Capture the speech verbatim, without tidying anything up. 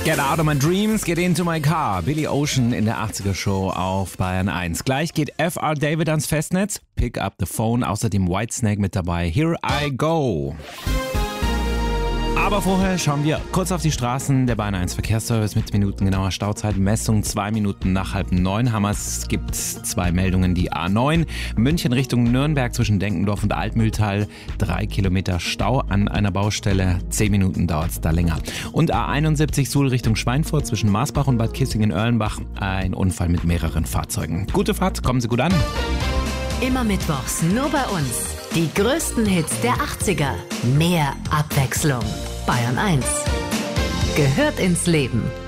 Get out of my dreams, get into my car. Billy Ocean in der achtziger-Show auf Bayern eins. Gleich geht F R David ans Festnetz. Pick up the phone. Außerdem Whitesnake mit dabei. Here I go. Aber vorher schauen wir kurz auf die Straßen. Der Bayern eins Verkehrsservice mit minutengenauer Stauzeitmessung. Zwei Minuten nach halb neun haben wir es. Es gibt zwei Meldungen. Die A neun München Richtung Nürnberg zwischen Denkendorf und Altmühltal. Drei Kilometer Stau an einer Baustelle. Zehn Minuten dauert es da länger. Und A einundsiebzig Suhl Richtung Schweinfurt zwischen Marsbach und Bad Kissingen-Erlenbach. Ein Unfall mit mehreren Fahrzeugen. Gute Fahrt, kommen Sie gut an. Immer mittwochs nur bei uns. Die größten Hits der achtziger. Mehr Abwechslung. Bayern eins gehört ins Leben.